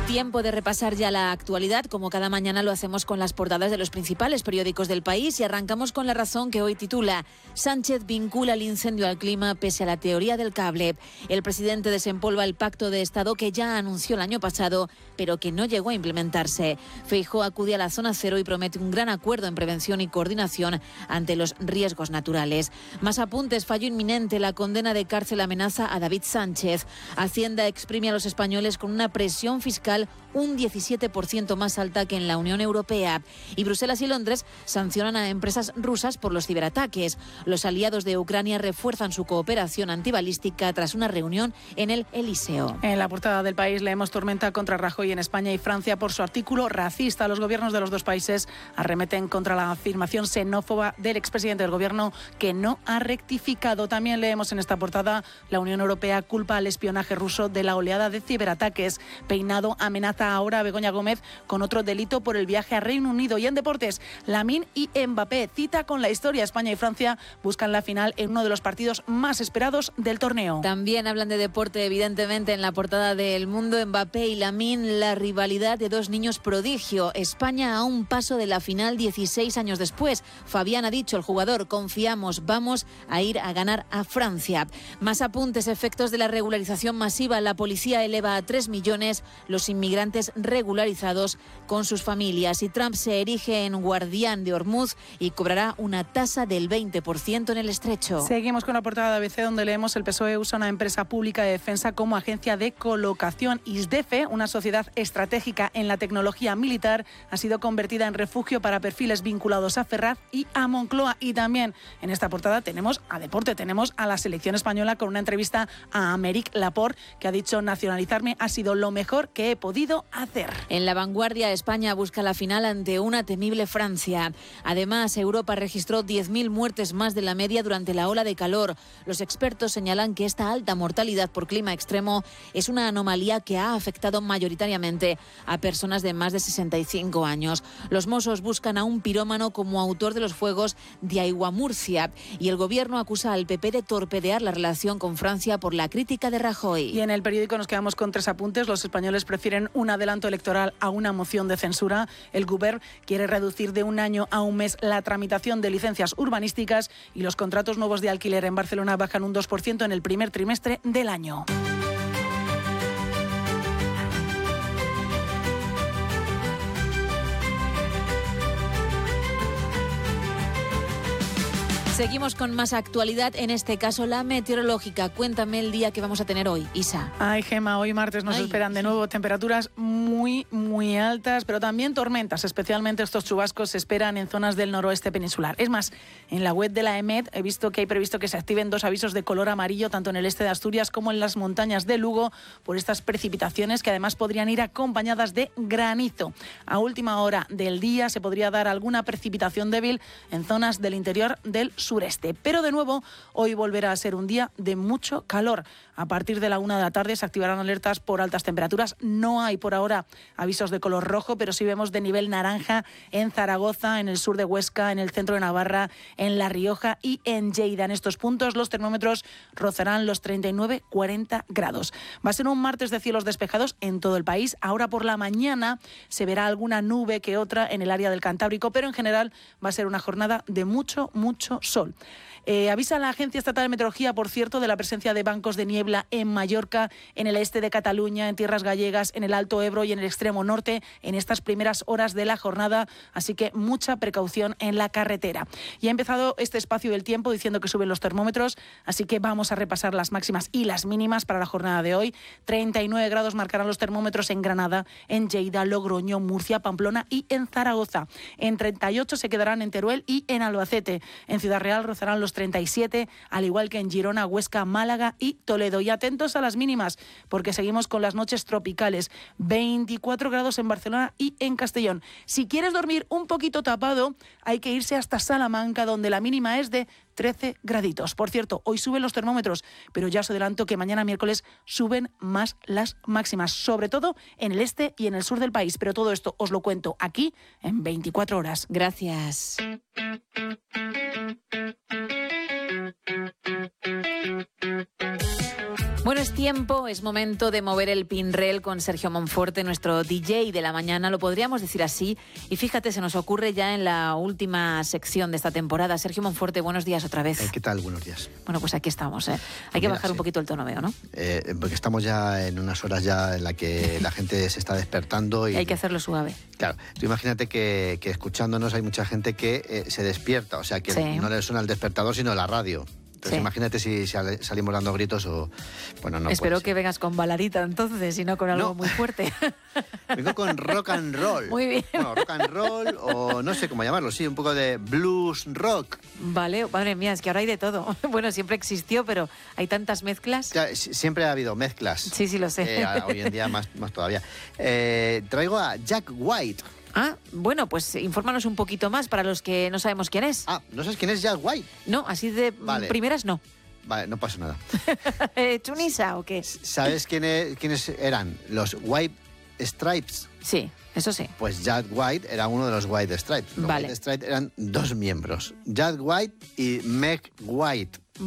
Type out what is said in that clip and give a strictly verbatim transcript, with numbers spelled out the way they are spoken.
Tiempo de repasar ya la actualidad, como cada mañana lo hacemos con las portadas de los principales periódicos del país, y arrancamos con La Razón, que hoy titula: Sánchez vincula el incendio al clima pese a la teoría del cable. El presidente desempolva el pacto de Estado que ya anunció el año pasado, pero que no llegó a implementarse. Feijóo acude a la zona cero y promete un gran acuerdo en prevención y coordinación ante los riesgos naturales. Más apuntes: fallo inminente, la condena de cárcel amenaza a David Sánchez. Hacienda exprime a los españoles con una presión fiscal un diecisiete por ciento más alta que en la Unión Europea. Y Bruselas y Londres sancionan a empresas rusas por los ciberataques. Los aliados de Ucrania refuerzan su cooperación antibalística tras una reunión en el Elíseo. En la portada del País leemos: tormenta contra Rajoy en España y Francia por su artículo racista. Los gobiernos de los dos países arremeten contra la afirmación xenófoba del expresidente del gobierno, que no ha rectificado. También leemos en esta portada: la Unión Europea culpa al espionaje ruso de la oleada de ciberataques. Peinado amenaza ahora a Begoña Gómez con otro delito por el viaje a Reino Unido. Y en deportes, Lamine y Mbappé, cita con la historia. España y Francia buscan la final en uno de los partidos más esperados del torneo. También hablan de deporte, evidentemente, en la portada de El Mundo. Mbappé y Lamine, la rivalidad de dos niños prodigio. España a un paso de la final dieciséis años después. Fabián ha dicho, el jugador: confiamos, vamos a ir a ganar a Francia. Más apuntes: efectos de la regularización masiva. La policía eleva a tres millones los inmigrantes regularizados con sus familias, y Trump se erige en guardián de Hormuz y cobrará una tasa del veinte por ciento en el estrecho. Seguimos con la portada de A B C, donde leemos: el P S O E usa una empresa pública de defensa como agencia de colocación. ISDEFE, una sociedad estratégica en la tecnología militar, ha sido convertida en refugio para perfiles vinculados a Ferraz y a Moncloa. Y también en esta portada tenemos a deporte, tenemos a la selección española con una entrevista a Aymeric Laporte, que ha dicho: nacionalizarme ha sido lo mejor que he podido hacer. En La Vanguardia, España busca la final ante una temible Francia. Además, Europa registró diez mil muertes más de la media durante la ola de calor. Los expertos señalan que esta alta mortalidad por clima extremo es una anomalía que ha afectado mayoritariamente a personas de más de sesenta y cinco años. Los Mossos buscan a un pirómano como autor de los fuegos de Aiguamurcia, y el gobierno acusa al P P de torpedear la relación con Francia por la crítica de Rajoy. Y en El Periódico nos quedamos con tres apuntes. Los españoles prefieren un adelanto electoral a una moción de censura. El Govern quiere reducir de un año a un mes la tramitación de licencias urbanísticas, y los contratos nuevos de alquiler en Barcelona bajan un dos por ciento en el primer trimestre del año. Seguimos con más actualidad, en este caso la meteorológica. Cuéntame el día que vamos a tener hoy, Isa. Ay, Gema, hoy martes nos Ay, esperan de nuevo temperaturas muy, muy altas, pero también tormentas. Especialmente estos chubascos se esperan en zonas del noroeste peninsular. Es más, en la web de la EMET he visto que hay previsto que se activen dos avisos de color amarillo, tanto en el este de Asturias como en las montañas de Lugo, por estas precipitaciones que además podrían ir acompañadas de granizo. A última hora del día se podría dar alguna precipitación débil en zonas del interior del sureste. Pero de nuevo, hoy volverá a ser un día de mucho calor. A partir de la una de la tarde se activarán alertas por altas temperaturas. No hay por ahora avisos de color rojo, pero sí vemos de nivel naranja en Zaragoza, en el sur de Huesca, en el centro de Navarra, en La Rioja y en Lleida. En estos puntos los termómetros rozarán los treinta y nueve a cuarenta grados. Va a ser un martes de cielos despejados en todo el país. Ahora por la mañana se verá alguna nube que otra en el área del Cantábrico, pero en general va a ser una jornada de mucho, mucho sol. Eh, avisa la Agencia Estatal de Meteorología, por cierto, de la presencia de bancos de niebla en Mallorca, en el este de Cataluña, en tierras gallegas, en el Alto Ebro y en el extremo norte en estas primeras horas de la jornada, así que mucha precaución en la carretera. Y ha empezado este espacio del tiempo diciendo que suben los termómetros, así que vamos a repasar las máximas y las mínimas para la jornada de hoy. treinta y nueve grados marcarán los termómetros en Granada, en Lleida, Logroño, Murcia, Pamplona y en Zaragoza. En treinta y ocho se quedarán en Teruel y en Albacete. En Ciudad Real rozarán los treinta y siete, al igual que en Girona, Huesca, Málaga y Toledo. Y atentos a las mínimas, porque seguimos con las noches tropicales. veinticuatro grados en Barcelona y en Castellón. Si quieres dormir un poquito tapado, hay que irse hasta Salamanca, donde la mínima es de trece graditos. Por cierto, hoy suben los termómetros, pero ya os adelanto que mañana miércoles suben más las máximas, sobre todo en el este y en el sur del país. Pero todo esto os lo cuento aquí en veinticuatro horas. Gracias. Bueno, Bueno, es tiempo, es momento de mover el pinrel con Sergio Monforte, nuestro D J de la mañana, lo podríamos decir así. Y fíjate, se nos ocurre ya en la última sección de esta temporada. Sergio Monforte, buenos días otra vez. Eh, ¿Qué tal? Buenos días. Bueno, pues aquí estamos, ¿eh? Hay Pues que mira, bajar sí. un poquito el tono, veo, ¿no? Eh, porque estamos ya en unas horas ya en la que la gente se está despertando. Y Y hay que hacerlo suave. Claro, tú imagínate que, que escuchándonos hay mucha gente que eh, se despierta, o sea, que Sí. no le suena el despertador, sino la radio. Entonces Sí. imagínate si sal- salimos dando gritos o... Bueno, no Espero puede que ser. vengas con baladita entonces y no con algo No. muy fuerte. Vengo con rock and roll. Muy bien. Bueno, rock and roll o no sé cómo llamarlo, sí, un poco de blues rock. Vale, madre mía, es que ahora hay de todo. Bueno, siempre existió, pero hay tantas mezclas. Ya, si- siempre ha habido mezclas. Sí, sí, lo sé. Eh, a- hoy en día más, más todavía. Eh, traigo a Jack White. Ah, bueno, pues infórmanos un poquito más para los que no sabemos quién es. Ah, ¿no sabes quién es Jack White? No, así de Vale. primeras no. Vale, no pasa nada. Eh, ¿Tunisa o qué? ¿Sabes quiénes, quiénes eran? Los White Stripes. Sí, eso sí. Pues Jack White era uno de los White Stripes. Los Vale. White Stripes eran dos miembros, Jack White y Meg White.